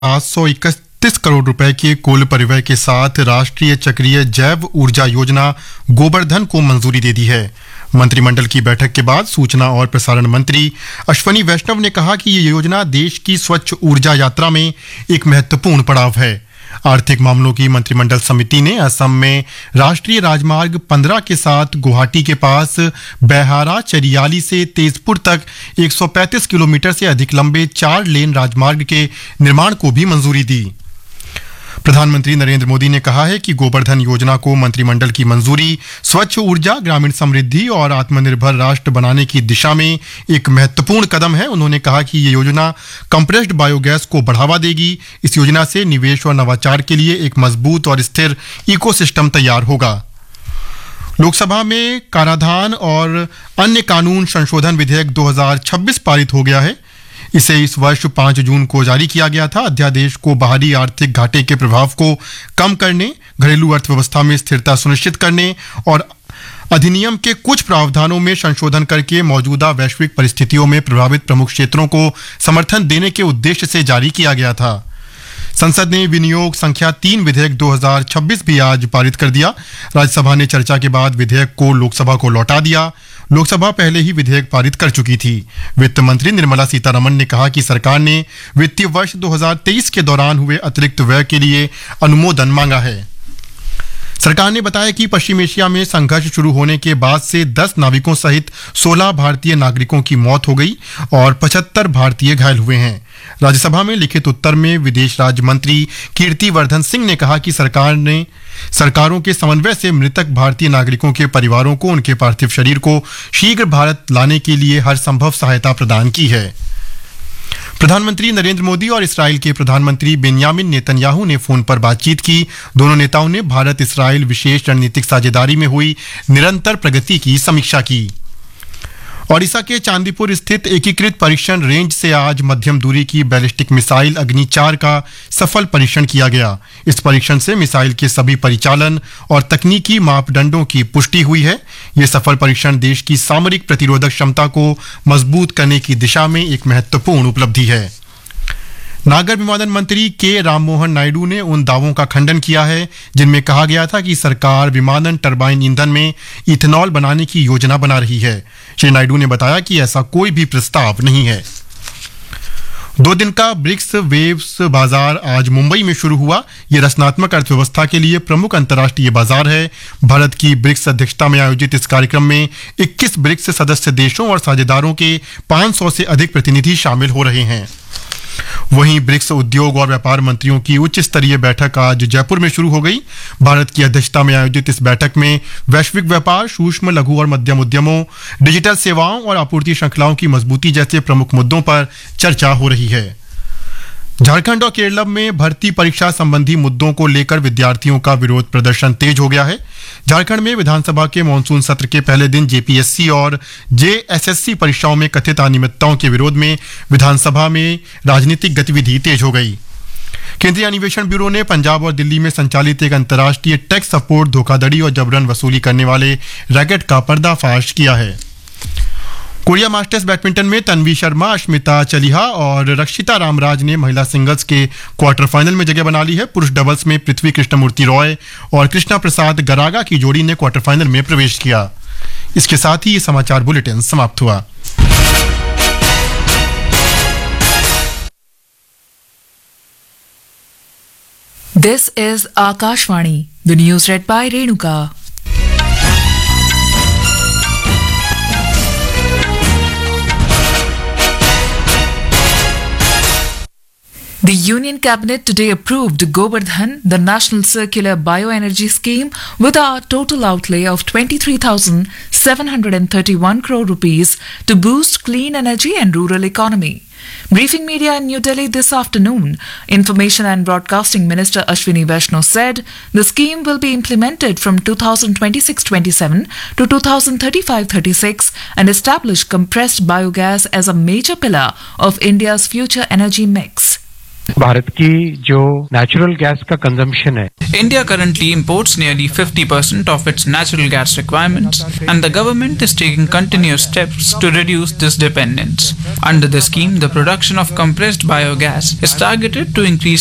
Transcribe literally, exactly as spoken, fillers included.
पाँच सौ इकतीस करोड़ रुपए के कुल परिव्यय के साथ राष्ट्रीय चक्रीय जैव ऊर्जा योजना गोबर्धन को मंजूरी दे दी है। मंत्रिमंडल की बैठक के बाद सूचना और प्रसारण मंत्री अश्विनी वैष्णव ने कहा कि ये योजना देश की स्वच्छ ऊर्जा यात्रा में एक महत्वपूर्ण पड़ाव है। आर्थिक मामलों की मंत्रिमंडल समिति ने असम में राष्ट्रीय राजमार्ग पंद्रह के साथ गुवाहाटी के पास बैहारा चरियाली से तेजपुर तक एक सौ पैंतीस किलोमीटर से अधिक लंबे चार लेन राजमार्ग के निर्माण को भी मंजूरी दी। प्रधानमंत्री नरेंद्र मोदी ने कहा है कि गोबर्धन योजना को मंत्रिमंडल की मंजूरी स्वच्छ ऊर्जा, ग्रामीण समृद्धि और आत्मनिर्भर राष्ट्र बनाने की दिशा में एक महत्वपूर्ण कदम है। उन्होंने कहा कि ये योजना कंप्रेस्ड बायोगैस को बढ़ावा देगी। इस योजना से निवेश और नवाचार के लिए एक मजबूत और स्थिर इकोसिस्टम तैयार होगा। लोकसभा में कराधान और अन्य कानून संशोधन विधेयक दो हज़ार छब्बीस पारित हो गया है। इसे इस वर्ष पाँच जून को जारी किया गया था। अध्यादेश को बाहरी आर्थिक घाटे के प्रभाव को कम करने, घरेलू अर्थव्यवस्था में स्थिरता सुनिश्चित करने और अधिनियम के कुछ प्रावधानों में संशोधन करके मौजूदा वैश्विक परिस्थितियों में प्रभावित प्रमुख क्षेत्रों को समर्थन देने के उद्देश्य से जारी किया गया था। संसद ने विनियोग संख्या तीन विधेयक दो हज़ार छब्बीस भी आज पारित कर दिया। राज्यसभा ने चर्चा के बाद विधेयक को लोकसभा को लौटा दिया। लोकसभा पहले ही विधेयक पारित कर चुकी थी। वित्त मंत्री निर्मला सीतारमण ने कहा कि सरकार ने वित्तीय वर्ष दो हज़ार तेईस के दौरान हुए अतिरिक्त व्यय के लिए अनुमोदन मांगा है। सरकार ने बताया कि पश्चिम एशिया में संघर्ष शुरू होने के बाद से दस नाविकों सहित सोलह भारतीय नागरिकों की मौत हो गई और पचहत्तर भारतीय घायल हुए हैं। राज्यसभा में लिखित उत्तर में विदेश राज्य मंत्री कीर्ति वर्धन सिंह ने कहा कि सरकार ने सरकारों के समन्वय से मृतक भारतीय नागरिकों के परिवारों को उनके पार्थिव शरीर को शीघ्र भारत लाने के लिए हर संभव सहायता प्रदान की है। प्रधानमंत्री नरेंद्र मोदी और इस्राएल के प्रधानमंत्री बेंयामिन नेतन्याहू ने फोन पर बातचीत की। दोनों नेताओं ने भारत इस्राएल विशेष रणनीतिक साझेदारी में हुई निरंतर प्रगति की समीक्षा की। ओडिशा के चांदीपुर स्थित एकीकृत परीक्षण रेंज से आज मध्यम दूरी की बैलिस्टिक मिसाइल अग्नि चार का सफल परीक्षण किया गया। इस परीक्षण से मिसाइल के सभी परिचालन और तकनीकी मापदंडों की पुष्टि हुई है। यह सफल परीक्षण देश की सामरिक प्रतिरोधक क्षमता को मजबूत करने की दिशा में एक महत्वपूर्ण उपलब्धि है। नागर विमानन मंत्री के राममोहन नायडू ने उन दावों का खंडन किया है जिनमें कहा गया था कि सरकार विमानन टरबाइन ईंधन में इथेनॉल बनाने की योजना बना रही है। श्री नायडू ने बताया कि ऐसा कोई भी प्रस्ताव नहीं है। दो दिन का ब्रिक्स वेव्स बाजार आज मुंबई में शुरू हुआ। ये रचनात्मक अर्थव्यवस्था के लिए प्रमुख अंतर्राष्ट्रीय बाजार है। भारत की ब्रिक्स अध्यक्षता में आयोजित इस कार्यक्रम में इक्कीस ब्रिक्स सदस्य देशों और साझेदारों के पाँच सौ से अधिक प्रतिनिधि शामिल हो रहे हैं। वहीं ब्रिक्स उद्योग और व्यापार मंत्रियों की उच्च स्तरीय बैठक आज जयपुर में शुरू हो गई। भारत की अध्यक्षता में आयोजित इस बैठक में वैश्विक व्यापार, सूक्ष्म, लघु और मध्यम उद्यमों, डिजिटल सेवाओं और आपूर्ति श्रृंखलाओं की मजबूती जैसे प्रमुख मुद्दों पर चर्चा हो रही है। झारखंड और केरल में भर्ती परीक्षा संबंधी मुद्दों को लेकर विद्यार्थियों का विरोध प्रदर्शन तेज हो गया है। झारखंड में विधानसभा के मानसून सत्र के पहले दिन जेपीएससी और जेएसएससी परीक्षाओं में कथित अनियमितताओं के विरोध में विधानसभा में राजनीतिक गतिविधि तेज हो गई। केंद्रीय अन्वेषण ब्यूरो ने पंजाब और दिल्ली में संचालित एक अंतर्राष्ट्रीय टैक्स सपोर्ट धोखाधड़ी और जबरन वसूली करने वाले रैकेट का पर्दाफाश किया है। कोरिया मास्टर्स बैडमिंटन में तन्वी शर्मा, अश्मिता चलिहा और रक्षिता रामराज ने महिला सिंगल्स के क्वार्टर फाइनल में जगह बना ली है। पुरुष डबल्स में पृथ्वी कृष्णमूर्ति रॉय और कृष्णा प्रसाद गरागा की जोड़ी ने क्वार्टर फाइनल में प्रवेश किया। इसके साथ ही ये समाचार बुलेटिन समाप्त हुआ। This is Akashvani, the news read by Renuka. The Union Cabinet today approved Gobardhan, the National Circular Bioenergy Scheme, with a total outlay of twenty-three thousand seven hundred thirty-one crore rupees to boost clean energy and rural economy. Briefing media in New Delhi this afternoon, Information and Broadcasting Minister Ashwini Vaishnaw said the scheme will be implemented from two thousand twenty-six twenty-seven to two thousand thirty-five thirty-six and establish compressed biogas as a major pillar of India's future energy mix. Bharat की जो natural gas का consumption है, India currently imports nearly fifty percent of its natural gas requirements, and the government is taking continuous steps to reduce this dependence. Under the scheme, the production of compressed biogas is targeted to increase